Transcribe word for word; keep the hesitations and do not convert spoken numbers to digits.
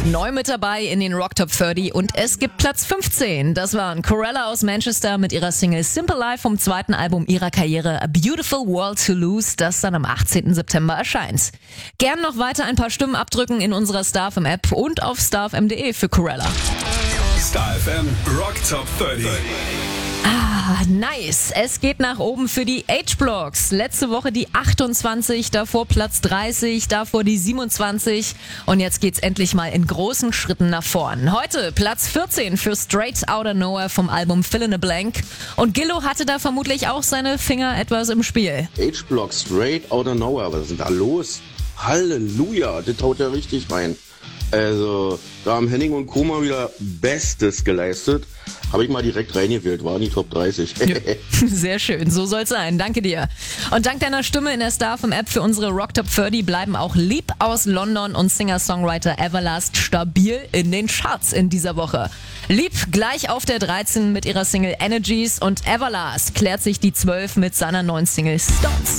Neu mit dabei in den Rock Top dreißig und es gibt Platz fünfzehn. Das waren Corella aus Manchester mit ihrer Single Simple Life vom zweiten Album ihrer Karriere A Beautiful World to Lose, das dann am achtzehnten September erscheint. Gern noch weiter ein paar Stimmen abdrücken in unserer Star F M App und auf starfm punkt de für Corella. Star F M Rock Top dreißig. Ah, nice. Es geht nach oben für die H-Blocks. Letzte Woche die achtundzwanzig, davor Platz dreißig, davor die siebenundzwanzig und jetzt geht's endlich mal in großen Schritten nach vorn. Heute Platz vierzehn für Straight Outta Nowhere vom Album Fill in a Blank und Gillo hatte da vermutlich auch seine Finger etwas im Spiel. H-Blocks, Straight Outta Nowhere, was ist denn da los? Halleluja, das haut ja richtig rein. Also, da haben Henning und Co. mal wieder Bestes geleistet. Habe ich mal direkt reingewählt, war in die Top dreißig. Ja, sehr schön, so soll's sein, danke dir. Und dank deiner Stimme in der Star F M App für unsere Rock Top dreißig bleiben auch Lieb aus London und Singer-Songwriter Everlast stabil in den Charts in dieser Woche. Lieb gleich auf der dreizehn mit ihrer Single Energies und Everlast klärt sich die zwölf mit seiner neuen Single Stones.